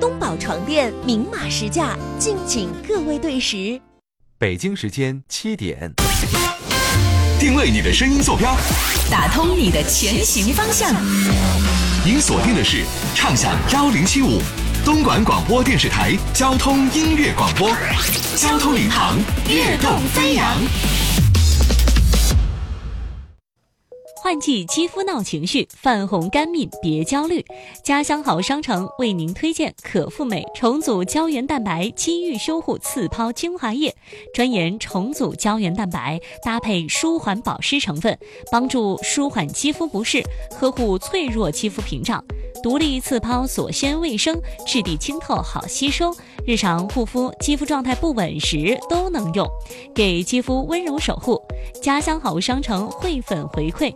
东宝床垫明码实价，敬请各位对时。 北京时间7点， 定位你的声音坐标， 打通你的前行方向。 您锁定的是畅享1075东莞广播电视台交通音乐广播，交通领航，跃动飞扬。 换季肌肤闹情绪，泛红干敏别焦虑。家乡好商城为您推荐可复美重组胶原蛋白肌愈修护次抛精华液，专研重组胶原蛋白，搭配舒缓保湿成分，帮助舒缓肌肤不适，呵护脆弱肌肤屏障。独立次抛锁鲜卫生，质地清透好吸收，日常护肤肌肤状态不稳时都能用，给肌肤温柔守护。家乡好商城汇粉回馈